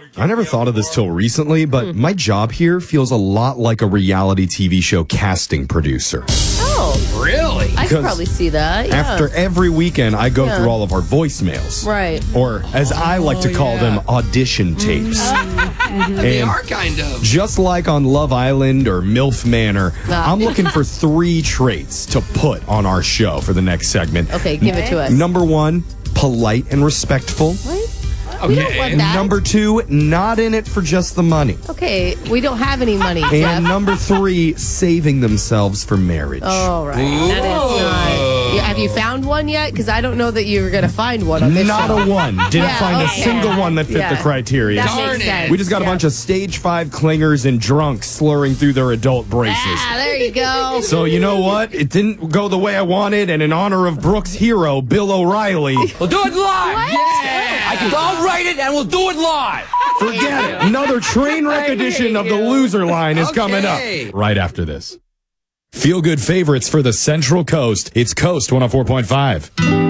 I never thought of this till recently, but my job here feels a lot like a reality TV show casting producer. Oh, Really? I could probably see that. Yeah. After every weekend, I go through all of our voicemails. Right. Or, as I like to call them, audition tapes. They are kind of. Just like on Love Island or MILF Manor, I'm looking for 3 traits to put on our show for the next segment. Okay, give it to us. Number 1, polite and respectful. What? We don't want that. Number 2, not in it for just the money. Okay, we don't have any money, Jeff. And number 3, saving themselves for marriage. Oh, right. That is not. Yeah, have you found one yet? Because I don't know that you're going to find one on this Not show. a one. Didn't find a single one that fit the criteria. That makes sense. We just got a bunch of stage 5 clingers and drunks slurring through their adult braces. Ah, there you go. So you know what? It didn't go the way I wanted, and in honor of Brooks' hero, Bill O'Reilly, We'll do it live. What? Yeah. I'll write it and we'll do it live. forget it. Another train wreck edition of the Loser Line is coming up right after this. Feel good favorites for the Central Coast. It's Coast 104.5.